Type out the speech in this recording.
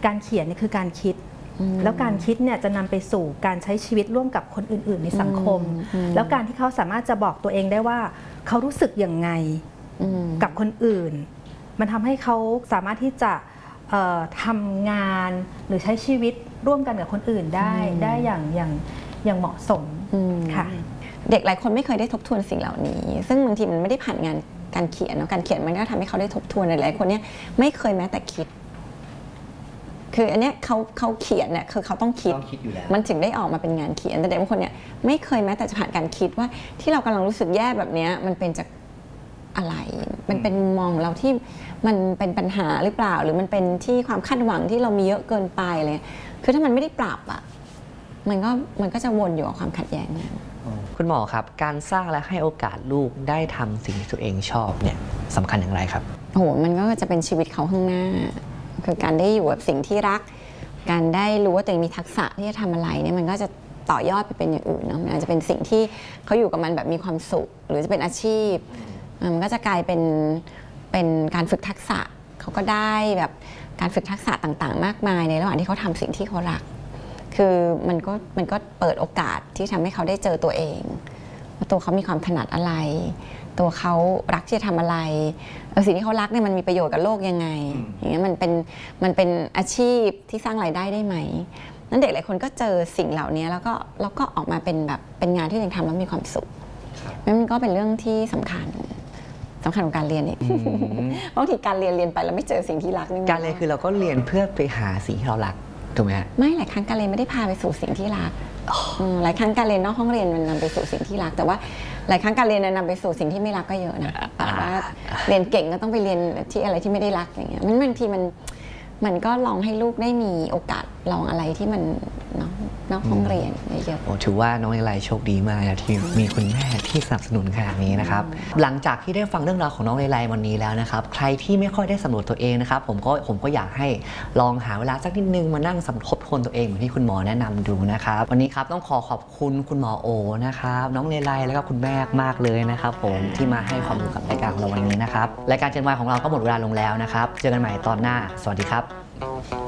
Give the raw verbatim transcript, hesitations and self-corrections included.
การเขียนนี่คือการคิดแล้วการคิดเนี่ยจะนำไปสู่การใช้ชีวิตร่วมกับคนอื่นๆในสังคมแล้วการที่เขาสามารถจะบอกตัวเองได้ว่าเขารู้สึกอย่างไงกับคนอื่นมันทำให้เขาสามารถที่จะทำงานหรือใช้ชีวิตร่วมกันกับคนอื่นได้ได้อย่างอย่างอย่างเหมาะสมค่ะเด็กหลายคนไม่เคยได้ทบทวนสิ่งเหล่านี้ซึ่งบางทีมันไม่ได้ผ่านงานการเขียนเนาะการเขียนมันก็ทำให้เขาได้ทบทวนหลายคนเนี่ยไม่เคยแม้แต่คิดคืออันเนี้ยเขาเขาเขียนเนี่ยคือเขาต้องคิดมันถึงได้ออกมาเป็นงานเขียนแต่เด็กบางคนเนี่ยไม่เคยแม้แต่จะผ่านการคิดว่าที่เรากำลังรู้สึกแย่แบบนี้มันเป็นจากอะไรมันเป็นมุมมองของเราที่มันเป็นปัญหาหรือเปล่าหรือมันเป็นที่ความคาดหวังที่เรามีเยอะเกินไปเลยคือถ้ามันไม่ได้ปรับอ่ะมันก็มันก็จะวนอยู่กับความขัดแย้งนั้นคุณหมอครับการสร้างและให้โอกาสลูกได้ทำสิ่งที่ตัวเองชอบเนี่ยสำคัญอย่างไรครับโอ้โหมันก็จะเป็นชีวิตเขาข้างหน้าคือการได้อยู่กับสิ่งที่รักการได้รู้ว่าตัวเองมีทักษะที่จะทำอะไรเนี่ยมันก็จะต่อยอดไปเป็นอย่างอื่นเนาะมันอาจจะเป็นสิ่งที่เขาอยู่กับมันแบบมีความสุขหรือจะเป็นอาชีพมันก็จะกลายเป็นเป็นการฝึกทักษะเขาก็ได้แบบการฝึกทักษะต่างๆมากมายในระหว่างที่เขาทำสิ่งที่เขารักคือมันก็มันก็เปิดโอกาสที่ทำให้เขาได้เจอตัวเองว่าตัวเขามีความถนัดอะไรตัวเขารักที่จะทำอะไรสิ่งที่เขารักเนี่ยมันมีประโยชน์กับโลกยังไงอย่างเงี้ยมันเป็นมันเป็นอาชีพที่สร้างรายได้ได้ไหมนั้นเด็กหลายคนก็เจอสิ่งเหล่านี้แล้วก็แล้วก็ออกมาเป็นแบบเป็นงานที่ตัวเองทำแล้วมีความสุขมันก็เป็นเรื่องที่สำคัญสำคัญของการเรียนอีกบางทีการเรียนเรียนไปแล้วไม่เจอสิ่งที่รักนี่การเรียนคือเราก็เรียนเพื่อไปหาสิ่งที่เรารักถูกไหมไม่หลายครั้งการเรียนไม่ได้พาไปสู่สิ่งที่รักหลายครั้งการเรียนนอกห้องเรียนมันนำไปสู่สิ่งที่รักแต่ว่าหลายครั้งการเรียนนำไปสู่สิ่งที่ไม่รักก็เยอะนะแต่ว่าเรียนเก่งก็ต้องไปเรียนที่อะไรที่ไม่ได้รักอย่างเงี้ยมันบางทีมันมันก็ลองให้ลูกได้มีโอกาสลองอะไรที่มันนอกห้องเรียนเยอะๆถือว่าน้องเลไลโชคดีมากที่มีคุณแม่ที่สนับสนุนขนาดนี้นะครับหลังจากที่ได้ฟังเรื่องราวของน้องเลไลวันนี้แล้วนะครับใครที่ไม่ค่อยได้สำรวจตัวเองนะครับผมก็ผมก็อยากให้ลองหาเวลาสักนิดนึงมานั่งสำทบทวนตัวเองเหมือนที่คุณหมอแนะนำดูนะครับวันนี้ครับต้องขอขอบคุณคุณหมอโอนะครับน้องเลไลแล้วก็คุณแม่มากเลยนะครับผมที่มาให้ความรู้กับรายการของเราวันนี้นะครับรายการเจนวายของเราก็หมดเวลาลงแล้วนะครับเจอกันใหม่ตอนหน้าสวัสดีครับ